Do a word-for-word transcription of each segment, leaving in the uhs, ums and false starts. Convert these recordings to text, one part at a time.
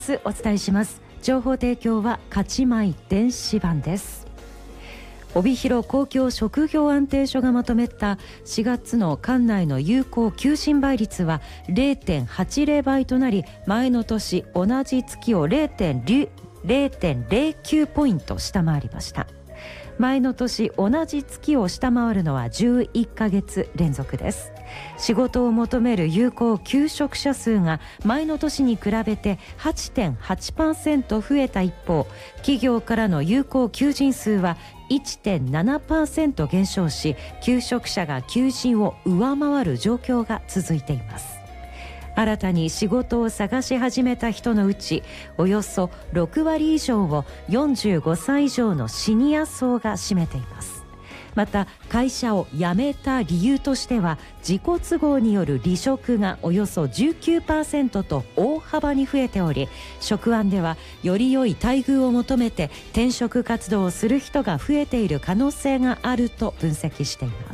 お伝えします。情報提供は勝ち米電子版です。帯広公共職業安定所がまとめたしがつの管内の有効求人倍率は れいてんはちぜろ 倍となり、前の年同じ月を れいてんぜろきゅう ポイント下回りました。前の年同じ月を下回るのはじゅういっかげつ連続です。仕事を求める有効求職者数が前の年に比べて はちてんはちパーセント 増えた一方、企業からの有効求人数は いってんななパーセント 減少し、求職者が求人を上回る状況が続いています。新たに仕事を探し始めた人のうち、およそろくわり以上をよんじゅうごさい以上のシニア層が占めています。また会社を辞めた理由としては、自己都合による離職がおよそ じゅうきゅうパーセント と大幅に増えており、職案ではより良い待遇を求めて転職活動をする人が増えている可能性があると分析しています。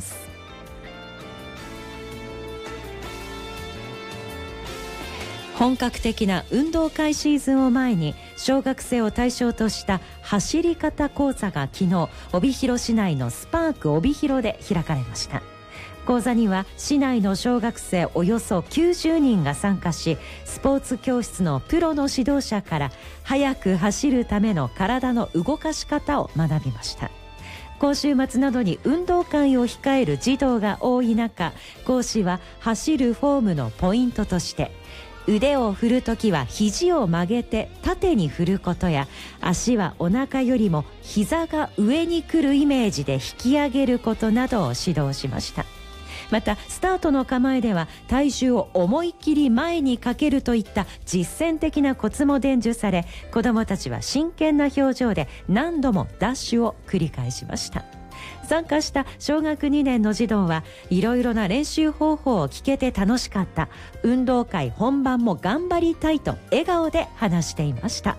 本格的な運動会シーズンを前に、小学生を対象とした走り方講座が昨日、帯広市内のスパーク帯広で開かれました。講座には市内の小学生およそきゅうじゅうにんが参加し、スポーツ教室のプロの指導者から速く走るための体の動かし方を学びました。今週末などに運動会を控える児童が多い中、講師は走るフォームのポイントとして、腕を振るときは肘を曲げて縦に振ることや、足はお腹よりも膝が上に来るイメージで引き上げることなどを指導しました。またスタートの構えでは体重を思いっきり前にかけるといった実践的なコツも伝授され、子どもたちは真剣な表情で何度もダッシュを繰り返しました。参加した小学にねんの児童は、いろいろな練習方法を聞けて楽しかった、運動会本番も頑張りたいと笑顔で話していました。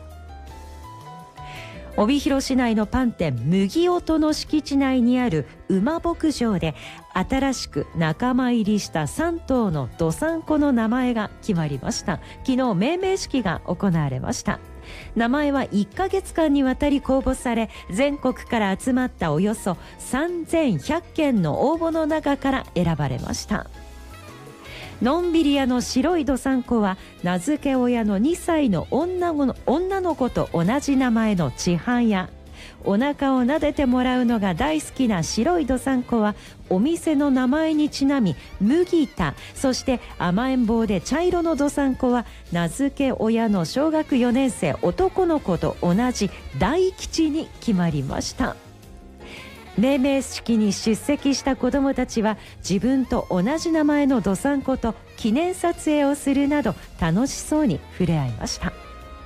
帯広市内のパン店麦音の敷地内にある馬牧場で、新しく仲間入りしたさんとうのどさんこの名前が決まりました。昨日命名式が行われました。名前はいっかげつかんにわたり公募され、全国から集まったおよそさんぜんひゃっけんの応募の中から選ばれました。のんびり屋の白いどさんこは、名付け親のにさいの女の女の子と同じ名前の千半や、お腹を撫でてもらうのが大好きな白いどさんこは、お店の名前にちなみ麦田、そして甘えん坊で茶色のどさんこは、名付け親の小学よねん生男の子と同じ大吉に決まりました。命名式に出席した子どもたちは、自分と同じ名前のどさんこと記念撮影をするなど楽しそうに触れ合いました。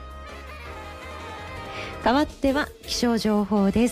代わっては気象情報です。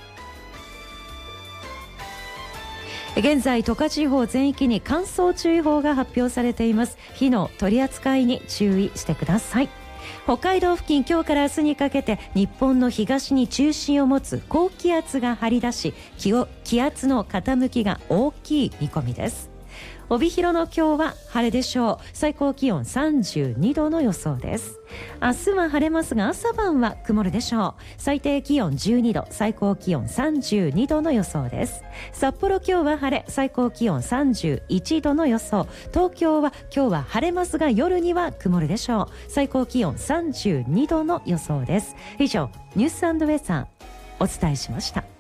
現在十勝地方全域に乾燥注意報が発表されています。火の取り扱いに注意してください。北海道付近、今日から明日にかけて日本の東に中心を持つ高気圧が張り出し、気を気圧の傾きが大きい見込みです。帯広の今日は晴れでしょう。最高気温さんじゅうにどの予想です。明日は晴れますが、朝晩は曇るでしょう。最低気温じゅうにど、最高気温さんじゅうにどの予想です。札幌今日は晴れ、最高気温さんじゅういちどの予想。東京は今日は晴れますが、夜には曇るでしょう。最高気温さんじゅうにどの予想です。以上、ニュース&ウェザーお伝えしました。